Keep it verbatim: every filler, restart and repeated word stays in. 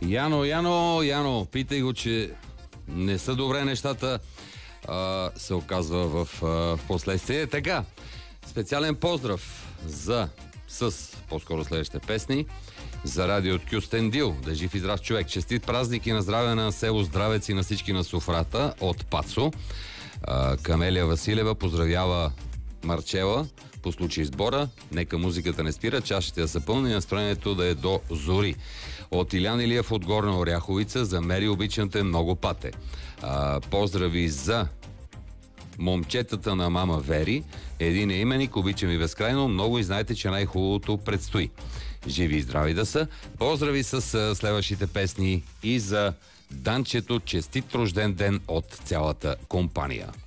Яно, Яно, Яно, питай го, че не са добре нещата, а, се оказва в, а, в последствие. Така, специален поздрав за, с по-скоро следващите песни, за радио Кюстендил, да е жив и здрав човек. Честит празник и на здраве на село Здравец и на всички на Софрата от Пацо. А, Камелия Василева поздравява Марчела по случай сбора. Нека музиката не спира, чашите да са пълни и настроението да е до зори. От Илян Илиев от Горна Оряховица за Мери обичаните много пате. А, поздрави за момчетата на мама Вери. Един е именик, обичам ви безкрайно много и знаете, че най-хубавото предстои. Живи и здрави да са. Поздрави с следващите песни и за Данчето. Честит рожден ден от цялата компания.